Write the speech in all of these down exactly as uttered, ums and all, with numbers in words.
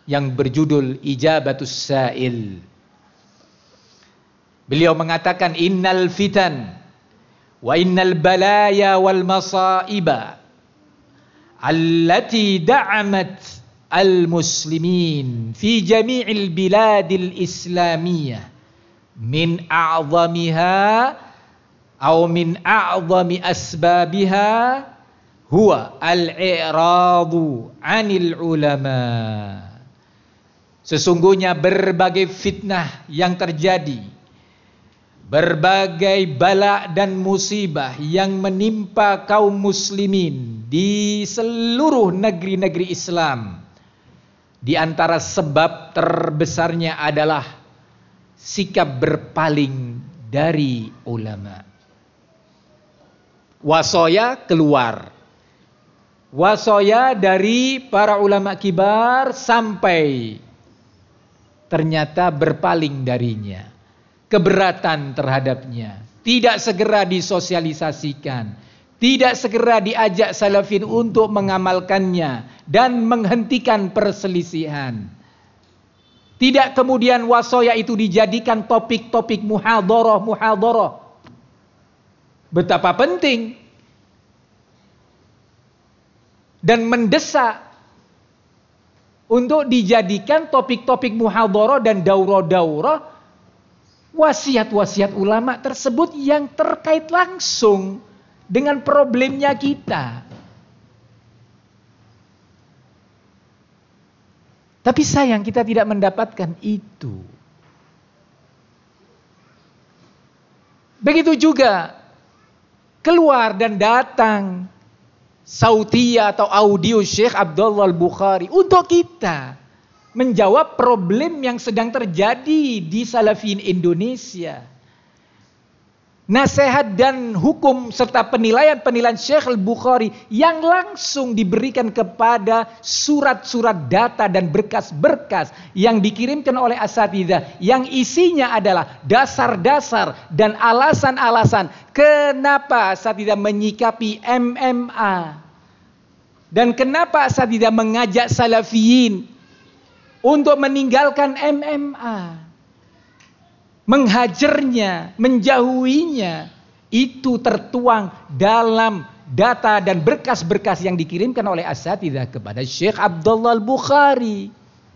yang berjudul Ijabatus Sa'il. Beliau mengatakan innal fitan wa innal balaya wal masaiba allati da'amat al-muslimin fi jami'il biladil islamiyah min a'zamiha atau min a'zami asbabiha huwa al-i'radu 'anil ulama. Sesungguhnya berbagai fitnah yang terjadi, berbagai bala dan musibah yang menimpa kaum muslimin di seluruh negeri-negeri Islam, di antara sebab terbesarnya adalah sikap berpaling dari ulama. Wasoya keluar, wasoya dari para ulama kibar sampai ternyata berpaling darinya, keberatan terhadapnya, tidak segera disosialisasikan, tidak segera diajak salafin untuk mengamalkannya dan menghentikan perselisihan. Tidak kemudian wasoya itu dijadikan topik-topik muhadharah-muhadharah. Betapa penting dan mendesak untuk dijadikan topik-topik muhadharah dan daurah-daurah wasiat-wasiat ulama tersebut yang terkait langsung dengan problemnya kita. Tapi sayang kita tidak mendapatkan itu. Begitu juga keluar dan datang sautia atau audio Syekh Abdullah Al-Bukhari untuk kita menjawab problem yang sedang terjadi di Salafin Indonesia. Nasihat dan hukum serta penilaian-penilaian Syekh Al-Bukhari yang langsung diberikan kepada surat-surat data dan berkas-berkas yang dikirimkan oleh asatidzah, yang isinya adalah dasar-dasar dan alasan-alasan kenapa asatidzah menyikapi M M A dan kenapa asatidzah mengajak salafiyin untuk meninggalkan M M A, menghajarnya, menjauhinya. Itu tertuang dalam data dan berkas-berkas yang dikirimkan oleh asatidzah kepada Syekh Abdullah Al-Bukhari.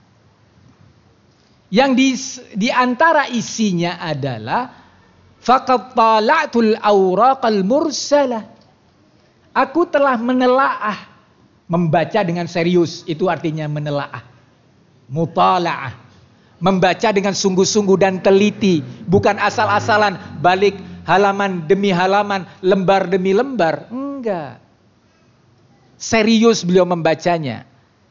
Yang di, di antara isinya adalah faqad tala'tul awraqal mursalah. Aku telah menelaah, membaca dengan serius, itu artinya menelaah. Mutala'ah, membaca dengan sungguh-sungguh dan teliti, bukan asal-asalan balik halaman demi halaman, lembar demi lembar, enggak. Serius beliau membacanya.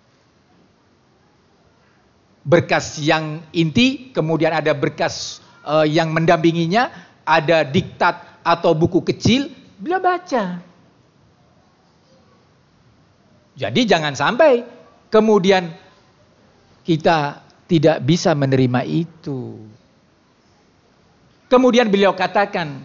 Berkas yang inti, kemudian ada berkas uh, yang mendampinginya, ada diktat atau buku kecil, beliau baca. Jadi jangan sampai kemudian kita tidak bisa menerima itu. Kemudian beliau katakan,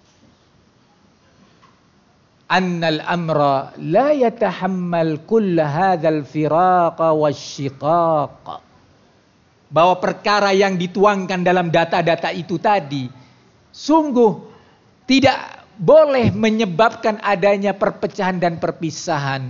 annal amra la yatahammal kull hadzal firaqa wasyiqaq. Bahwa perkara yang dituangkan dalam data-data itu tadi sungguh tidak boleh menyebabkan adanya perpecahan dan perpisahan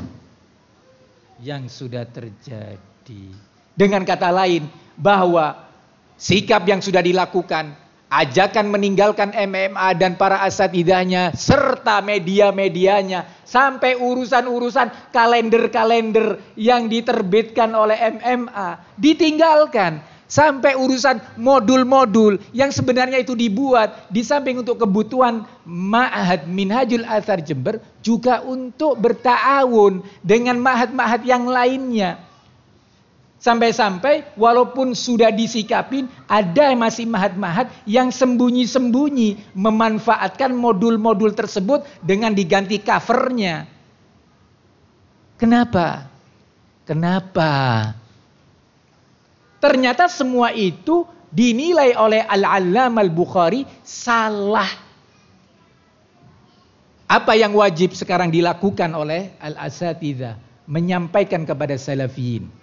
yang sudah terjadi. Dengan kata lain, bahwa sikap yang sudah dilakukan, ajakan meninggalkan M M A dan para asatidahnya serta media-medianya, sampai urusan-urusan kalender-kalender yang diterbitkan oleh M M A ditinggalkan, sampai urusan modul-modul yang sebenarnya itu dibuat di samping untuk kebutuhan Ma'had Minhajul Athar Jember, juga untuk berta'awun dengan ma'had-ma'had yang lainnya. Sampai-sampai walaupun sudah disikapin, ada masih mahat-mahat yang sembunyi-sembunyi memanfaatkan modul-modul tersebut dengan diganti covernya. Kenapa? Kenapa? Ternyata semua itu dinilai oleh Al-Allamah Al-Bukhari salah. Apa yang wajib sekarang dilakukan oleh al-asatidzah? Menyampaikan kepada salafiyin.